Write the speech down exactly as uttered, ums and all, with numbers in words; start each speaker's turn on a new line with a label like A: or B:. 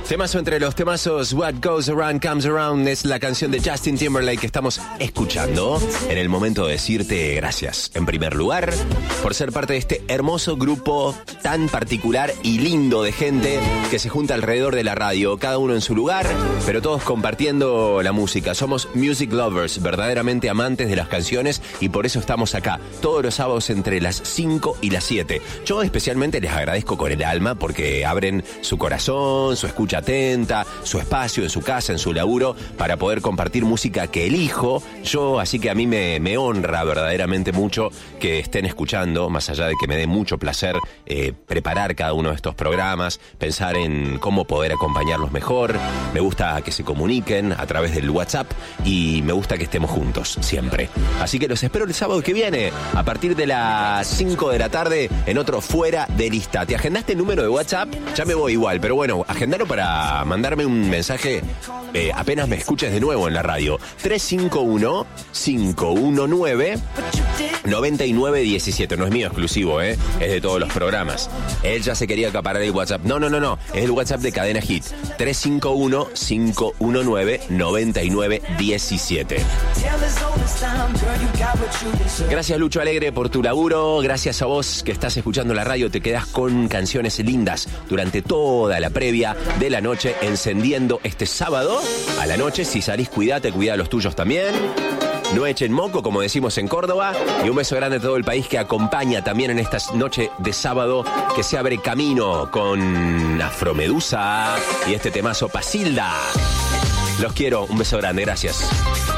A: Temazo entre los temazos, What Goes Around Comes Around, es la canción de Justin Timberlake que estamos escuchando en el momento de decirte gracias, en primer lugar, por ser parte de este hermoso grupo tan particular y lindo de gente que se junta alrededor de la radio, cada uno en su lugar, pero todos compartiendo la música. Somos music lovers, verdaderamente amantes de las canciones, y por eso estamos acá todos los sábados entre las cinco y las siete. Yo especialmente les agradezco con el alma porque abren su corazón, su escucha atenta, su espacio en su casa, en su laburo, para poder compartir música que elijo yo, así que a mí me, me honra verdaderamente mucho que estén escuchando, más allá de que me dé mucho placer eh, preparar cada uno de estos programas, pensar en cómo poder acompañarlos mejor. Me gusta que se comuniquen a través del WhatsApp y me gusta que estemos juntos siempre. Así que los espero el sábado que viene a partir de las cinco de la tarde en otro Fuera de Lista. ¿Te agendaste el número de WhatsApp? Ya me voy igual, pero bueno, agendalo para mandarme un mensaje eh, apenas me escuches de nuevo en la radio. tres cinco uno, cinco uno nueve, nueve nueve uno siete. No es mío exclusivo, ¿eh? Es de todos los programas. Él ya se quería acaparar el WhatsApp. No, no, no, no. Es el WhatsApp de Cadena Hit. tres cinco uno, cinco uno nueve, nueve nueve uno siete. Gracias, Lucho Alegre, por tu laburo. Gracias a vos que estás escuchando la radio. Te quedás con canciones lindas durante toda la previa de la noche, encendiendo este sábado a la noche. Si salís, cuidate, cuida a los tuyos también. No echen moco, como decimos en Córdoba. Y un beso grande a todo el país que acompaña también en esta noche de sábado, que se abre camino con Afromedusa y este temazo Pasilda. Los quiero, un beso grande, gracias.